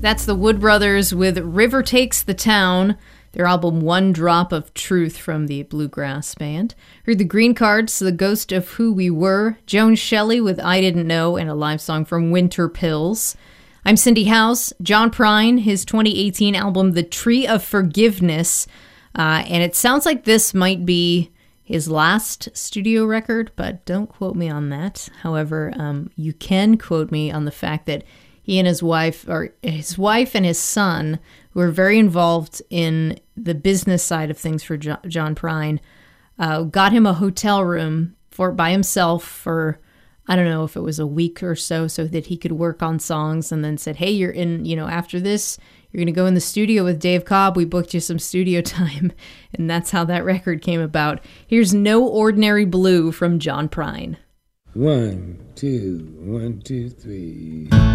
That's the Wood Brothers with River Takes the Town, their album One Drop of Truth from the Bluegrass Band. Heard the Green Cards, The Ghost of Who We Were, Joan Shelley with I Didn't Know, and a live song from Winter Pills. I'm Cindy House. John Prine, his 2018 album The Tree of Forgiveness, and it sounds like this might be his last studio record, but don't quote me on that. However, you can quote me on the fact that he and his wife and his son, who are very involved in the business side of things for John Prine, got him a hotel room by himself for, I don't know if it was a week or so that he could work on songs, and then said, hey, you're in, after this, you're going to go in the studio with Dave Cobb. We booked you some studio time. And that's how that record came about. Here's No Ordinary Blue from John Prine. 1, 2, 1, 2, 3.